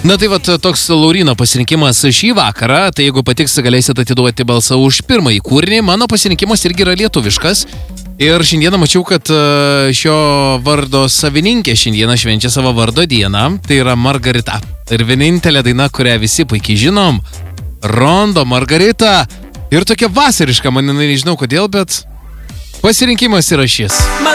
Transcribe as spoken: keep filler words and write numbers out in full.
Na tai vat toks Lauryno pasirinkimas šį vakarą, tai jeigu patiks, galėsit atiduoti balsą už pirmąjį kūrinį. Mano pasirinkimas irgi yra lietuviškas. Ir šiandieną mačiau, kad šio vardo savininkė šiandieną švenčia savo vardo dieną, tai yra Margarita. Ir vienintelė daina, kurią visi puikiai žinom, Rondo Margarita. Ir tokia vasariška, man nežinau kodėl, bet pasirinkimas yra šis.